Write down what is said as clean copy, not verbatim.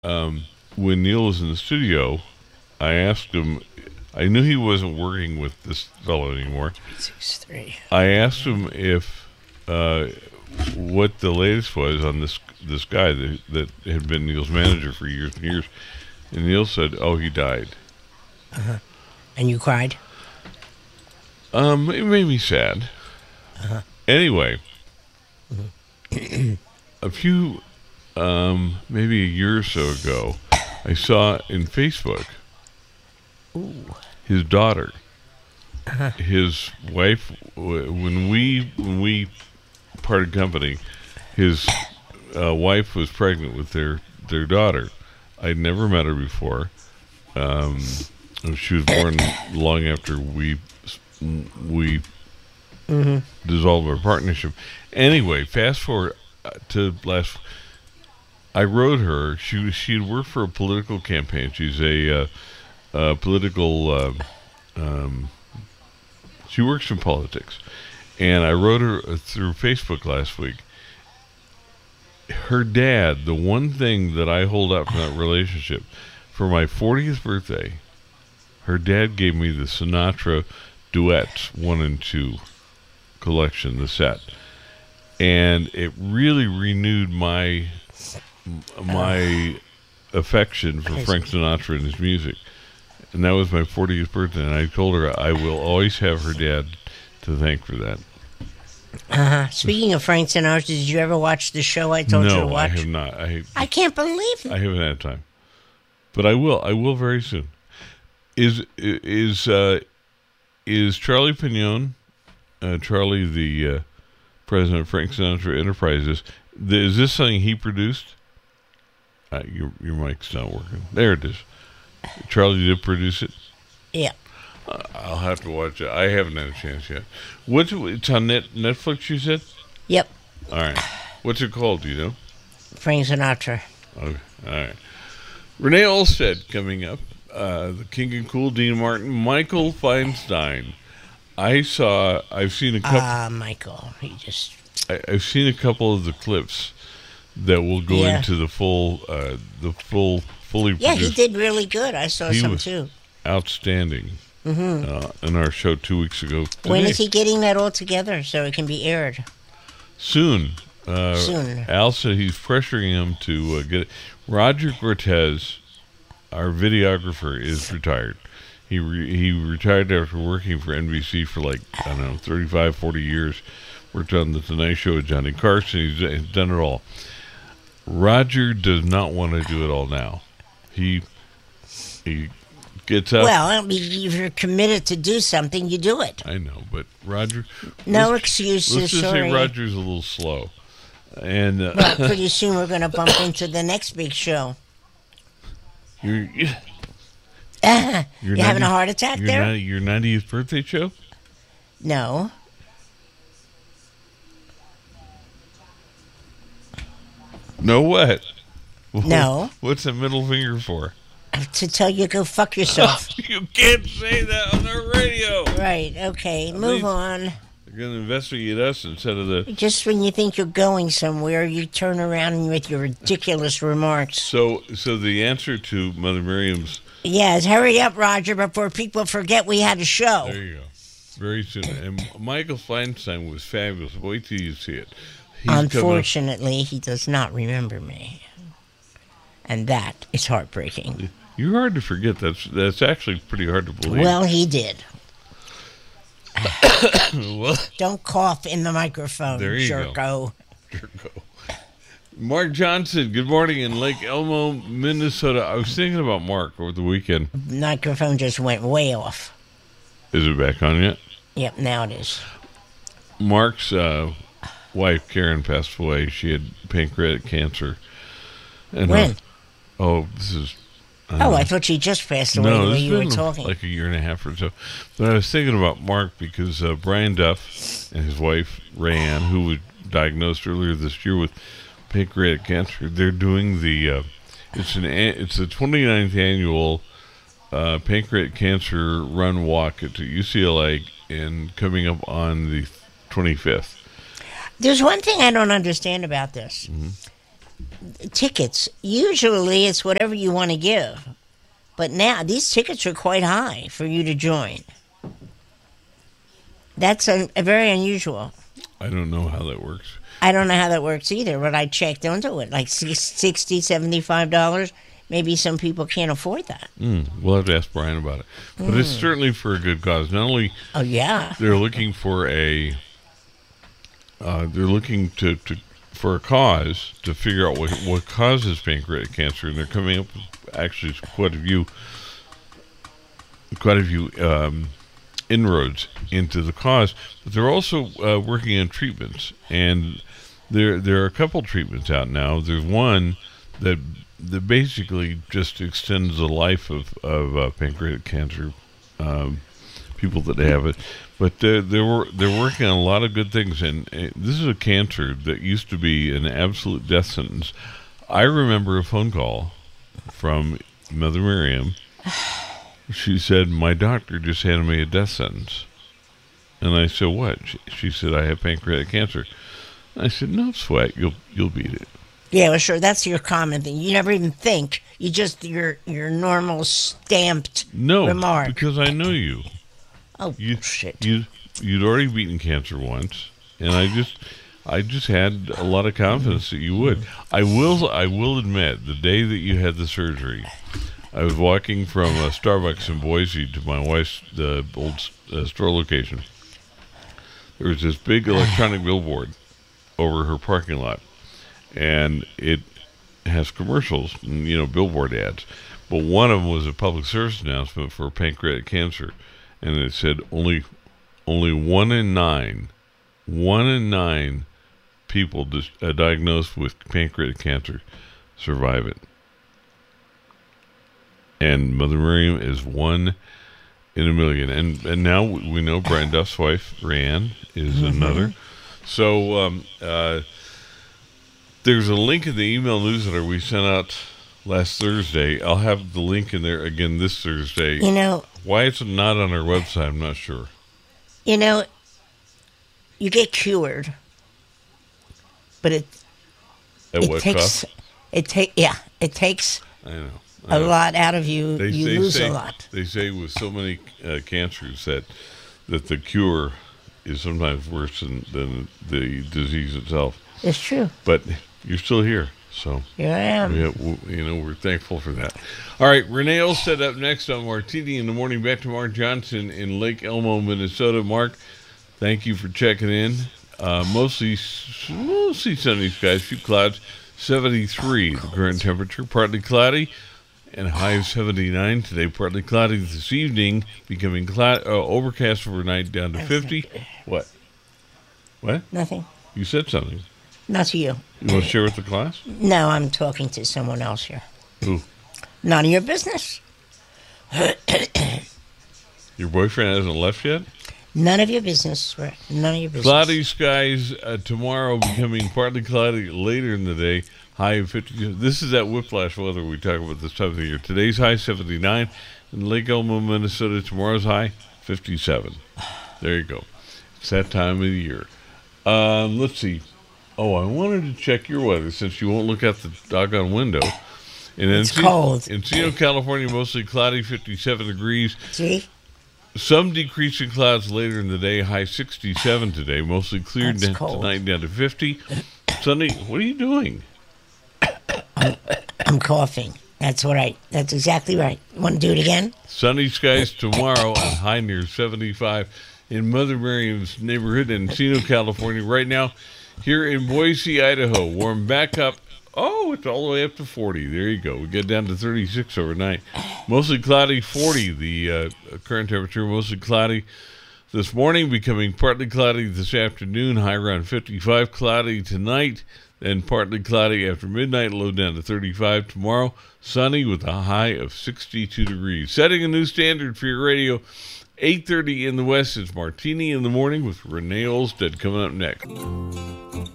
when Neil was in the studio, I asked him. I knew he wasn't working with this fellow anymore. 363. I asked him if what the latest was on this guy that had been Neil's manager for years and years, and Neil said, "Oh, he died." And you cried? It made me sad. Anyway, a few, maybe a year or so ago, I saw in Facebook his daughter, his wife. When we parted company, his wife was pregnant with their daughter. I'd never met her before. She was born long after we dissolved our partnership. Anyway, fast forward to last. I wrote her. She'd worked for a political campaign. She's a political. She works in politics, and I wrote her through Facebook last week. Her dad. The one thing that I hold out from that relationship, for my 40th birthday, her dad gave me the Sinatra Duets 1 and 2 collection, the set, and it really renewed my affection for Frank Sinatra and his music. And that was my 40th birthday, and I told her I will always have her dad to thank for that. Speaking of Frank Sinatra, did you ever watch the show I told you to No, I watch? have not. I can't believe it. I haven't had time, but I will. I will very soon. Is Charlie Pignon, Charlie the president of Frank Sinatra Enterprises? Is this something he produced? Your mic's not working. There it is. Charlie did produce it. Yeah. I'll have to watch it. I haven't had a chance yet. It's on Netflix, you said? Yep. All right. What's it called, do you know? Frank Sinatra. Okay. All right. Renee Olstead coming up. The King and Cool, Dean Martin, Michael Feinstein. I've seen a couple. Michael. He just. I've seen a couple of the clips that will go into the fully produced. Yeah, he did really good. I saw some too. Outstanding. In our show 2 weeks ago. Today. When is he getting that all together so it can be aired? Soon. Soon. Al said he's pressuring him to get it. Roger Cortez, our videographer, is retired. He retired after working for NBC for 35, 40 years. Worked on The Tonight Show with Johnny Carson. He's done it all. Roger does not want to do it all now. He gets up. Well, I mean, if you're committed to do something, you do it. I know, but Roger... No excuses, let's just sorry. say Roger's a little slow. And well, pretty soon we're going to bump into the next big show. You're having a heart attack there? Your 90th birthday show? No. No what? No. What's the middle finger for? To tell you go fuck yourself. You can't say that on the radio. Right, okay, move on. They're going to investigate us instead of the... Just when you think you're going somewhere, you turn around with your ridiculous remarks. So the answer to Mother Miriam's... Yes, hurry up, Roger, before people forget we had a show. There you go. Very soon. And Michael Feinstein was fabulous. Wait till you see it. Unfortunately, he does not remember me. And that is heartbreaking. You're hard to forget. That's actually pretty hard to believe. Well, he did. Well, don't cough in the microphone, there you jerko. Go. Jerko. Mark Johnson, good morning in Lake Elmo, Minnesota. I was thinking about Mark over the weekend. Microphone just went way off. Is it back on yet? Yep, now it is. Mark's wife, Karen, passed away. She had pancreatic cancer. And when? This is... I thought she just passed away the way you were talking. Like a year and a half or so. But I was thinking about Mark because Brian Duff and his wife, Rayanne, who was diagnosed earlier this year with pancreatic cancer, they're doing the... it's the 29th annual pancreatic cancer run walk at UCLA and coming up on the 25th. There's one thing I don't understand about this. Mm-hmm. tickets. Usually it's whatever you want to give. But now these tickets are quite high for you to join. That's a very unusual. I don't know how that works. I don't know how that works either, but I checked into it. Like $60, $75. Maybe some people can't afford that. We'll have to ask Brian about it. But it's certainly for a good cause. Not only they're looking for a they're looking for a cause to figure out what causes pancreatic cancer, and they're coming up with actually quite a few inroads into the cause. But they're also working on treatments, and there are a couple treatments out now. There's one that basically just extends the life of pancreatic cancer people that have it. But they're working on a lot of good things, and this is a cancer that used to be an absolute death sentence. I remember a phone call from Mother Miriam. She said, "My doctor just handed me a death sentence." And I said, "What?" She said, "I have pancreatic cancer." I said, "No sweat, you'll beat it." Yeah, well, sure. That's your common thing. You never even think. You just your normal stamped remark. No, because I know you. Oh, shit. You'd already beaten cancer once, and I just had a lot of confidence that you would. I will admit, the day that you had the surgery, I was walking from Starbucks in Boise to my wife's old store location. There was this big electronic billboard over her parking lot, and it has commercials, and, billboard ads. But one of them was a public service announcement for pancreatic cancer, and it said only 1 in 9 people diagnosed with pancreatic cancer survive it. And Mother Miriam is 1 in a million. And now we know Brian Duff's wife, Rand, is another. So there's a link in the email newsletter we sent out last Thursday. I'll have the link in there again this Thursday. Why it's not on our website, I'm not sure. You get cured, but At what cost? It takes I know. a lot out of you. You lose a lot. They say with so many cancers that the cure is sometimes worse than the disease itself. It's true. But you're still here, so here I am. We're thankful for that. All right, Renee Olstead up next on Martini in the Morning. Back to Mark Johnson in Lake Elmo, Minnesota. Mark, thank you for checking in. Mostly sunny skies, few clouds. 73 the current temperature, partly cloudy, and a high of 79 today. Partly cloudy this evening, becoming overcast overnight, down to 50. What? Nothing. You said something. Not to you. You want to share with the class? No, I'm talking to someone else here. Who? None of your business. Your boyfriend hasn't left yet? None of your business. Right? None of your business. Cloudy skies tomorrow, becoming partly cloudy later in the day. High of 50. This is that whiplash weather we talk about this time of the year. Today's high 79 in Lake Elmo, Minnesota. Tomorrow's high 57. There you go. It's that time of the year. Let's see. Oh, I wanted to check your weather since you won't look out the doggone window. It's cold. Encino, California, mostly cloudy, 57 degrees. See? Some decrease in clouds later in the day, high 67 today, mostly clear tonight down to 50. Sunday, what are you doing? I'm coughing. That's exactly right. You want to do it again? Sunny skies tomorrow and high near 75 in Mother Miriam's neighborhood in Encino, California. Right now, here in Boise, Idaho, warm back up. Oh, it's all the way up to 40. There you go. We get down to 36 overnight. Mostly cloudy, 40. The current temperature, mostly cloudy this morning, becoming partly cloudy this afternoon, high around 55. Cloudy tonight, then partly cloudy after midnight, low down to 35. Tomorrow, sunny with a high of 62 degrees. Setting a new standard for your radio. 8:30 in the West. It's Martini in the Morning with Renee Olstead coming up next.